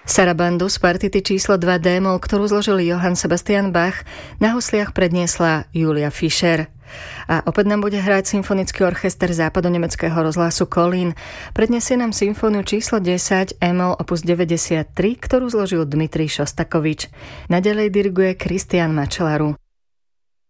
Sarabandu z partity číslo 2 D-moll, ktorú zložil Johann Sebastian Bach, na husliach predniesla Julia Fischer. A opäť nám bude hrať symfonický orchester západonemeckého rozhlasu Kolín. Predniesie nám symfóniu číslo 10 E-moll opus 93, ktorú zložil Dmitrij Šostakovič. Naďalej diriguje Kristián Mačelaru.